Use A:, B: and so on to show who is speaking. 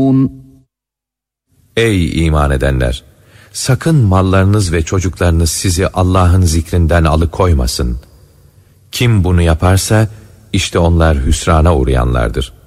A: Ey iman edenler! Sakın mallarınız ve çocuklarınız sizi Allah'ın zikrinden alıkoymasın. Kim bunu yaparsa işte onlar hüsrana uğrayanlardır.